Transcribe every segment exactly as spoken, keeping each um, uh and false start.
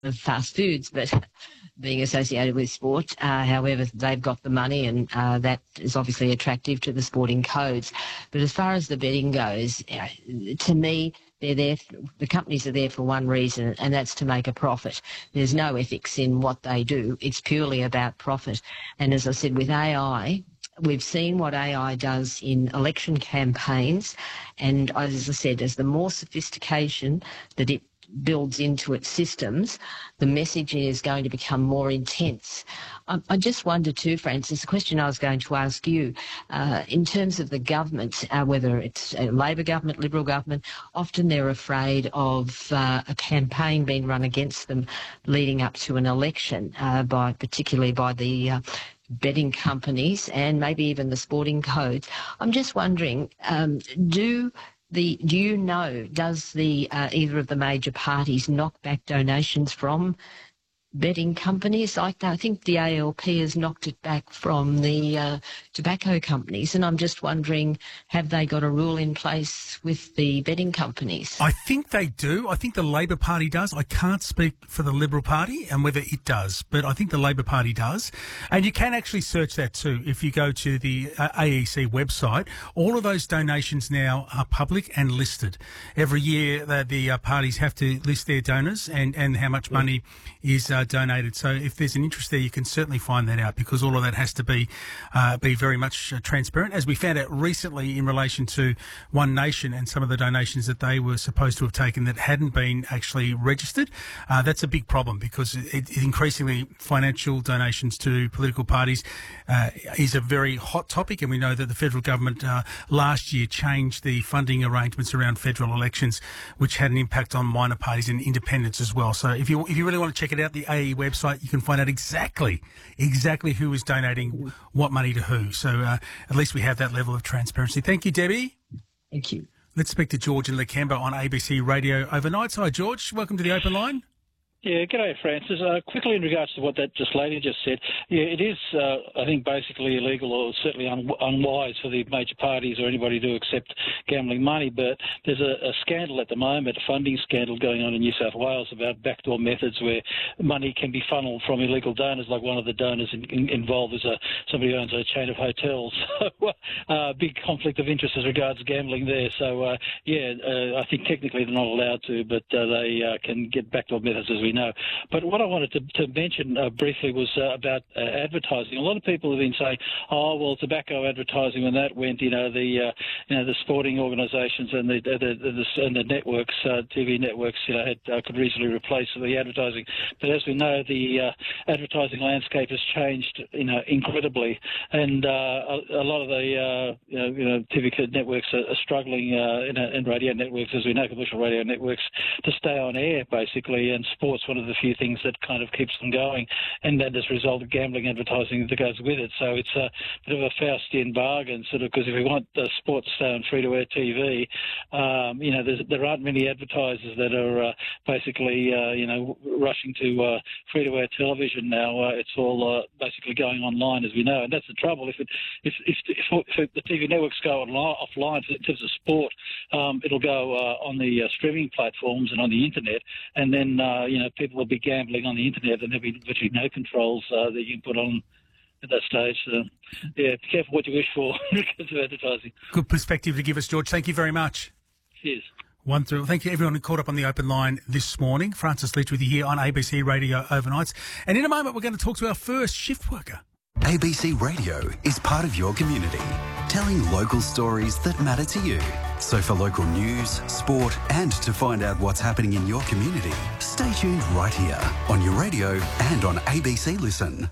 of fast foods, but being associated with sport. Uh, however, they've got the money, and uh, that is obviously attractive to the sporting codes. But as far as the betting goes, uh, to me, they're there. The companies are there for one reason, and that's to make a profit. There's no ethics in what they do. It's purely about profit. And as I said, with A I, we've seen what A I does in election campaigns, and as I said, as the more sophistication that it builds into its systems, the messaging is going to become more intense. I, I just wonder too, Francis, the question I was going to ask you, uh, in terms of the government, uh, whether it's a Labor government, Liberal government, often they're afraid of uh, a campaign being run against them leading up to an election, uh, by particularly by the uh, betting companies and maybe even the sporting codes. I'm just wondering, um, do the do you know, does the uh, either of the major parties knock back donations from betting companies? Like, I think the A L P has knocked it back from the uh, tobacco companies, and I'm just wondering, have they got a rule in place with the betting companies? I think they do. I think the Labor Party does. I can't speak for the Liberal Party and whether it does, but I think the Labor Party does. And you can actually search that too. If you go to the uh, A E C website, all of those donations now are public and listed. Every year uh, the uh, parties have to list their donors and, and how much money is uh, donated. So if there's an interest there, you can certainly find that out, because all of that has to be uh, be very much uh, transparent, as we found out recently in relation to One Nation and some of the donations that they were supposed to have taken that hadn't been actually registered. Uh, that's a big problem, because it, it increasingly financial donations to political parties uh, is a very hot topic, and we know that the federal government uh, last year changed the funding arrangements around federal elections, which had an impact on minor parties and independents as well. So if you if you really want to check it out, the A E website, you can find out exactly exactly who is donating what money to who. So uh, at least we have that level of transparency. Thank you, Debbie. Thank you. Let's speak to George in Lakemba on A B C Radio Overnight. Hi, George. Welcome to the Open Line. Yeah, g'day, Francis. Uh, quickly, in regards to what that just lady just said, yeah, it is, uh, I think, basically illegal, or certainly un- unwise for the major parties or anybody to accept gambling money. But there's a, a scandal at the moment, a funding scandal going on in New South Wales about backdoor methods where money can be funneled from illegal donors. Like one of the donors in, in, involved is a somebody who owns a chain of hotels. So, uh, big conflict of interest as regards gambling there. So, uh, yeah, uh, I think technically they're not allowed to, but uh, they uh, can get backdoor methods, as we know. But what I wanted to, to mention uh, briefly was uh, about uh, advertising. A lot of people have been saying, "Oh, well, tobacco advertising, when that went, you know, the uh, you know the sporting organisations and the the, the, the and the networks, uh, T V networks, you know, had, uh, could easily replace the advertising." But as we know, the uh, advertising landscape has changed, you know, incredibly, and uh, a, a lot of the uh, you know, you know T V networks are, are struggling, uh, in, in radio networks, as we know, commercial radio networks, to stay on air basically, and sports one of the few things that kind of keeps them going, and that as a result of gambling advertising that goes with it. So it's a bit of a Faustian bargain, sort of, because if we want the sports to stay on free-to-air T V, um, you know, there aren't many advertisers that are uh, basically, uh, you know, rushing to uh, free-to-air television now. Uh, it's all uh, basically going online, as we know, and that's the trouble. If it, if, if, if, if the T V networks go online, offline in terms of sport, um, it'll go uh, on the uh, streaming platforms and on the internet, and then uh, you know, people will be gambling on the internet, and there'll be virtually no controls uh, that you can put on at that stage. So, yeah, be careful what you wish for in regards to advertising. Good perspective to give us, George. Thank you very much. Cheers. One through. Thank you, everyone who caught up on the Open Line this morning. Francis Leach with you here on A B C Radio Overnights. And in a moment, we're going to talk to our first shift worker. A B C Radio is part of your community, telling local stories that matter to you. So for local news, sport, and to find out what's happening in your community, stay tuned right here on your radio and on A B C Listen.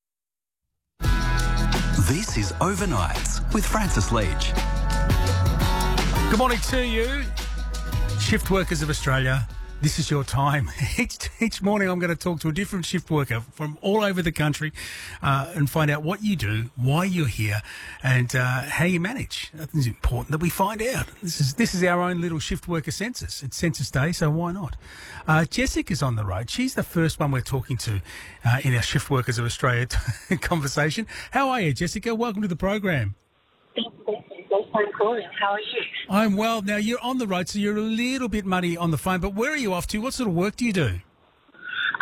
This is Overnights with Francis Leach. Good morning to you, shift workers of Australia. This is your time. Each, each morning I'm going to talk to a different shift worker from all over the country uh, and find out what you do, why you're here, and uh, how you manage. It's important that we find out. This is this is our own little shift worker census. It's Census Day, so why not? Uh, Jessica's on the road. She's the first one we're talking to uh, in our Shift Workers of Australia conversation. How are you, Jessica? Welcome to the program. Thank you. Thanks for calling. How are you? I'm well. Now, you're on the road, so you're a little bit muddy on the phone, but where are you off to? What sort of work do you do?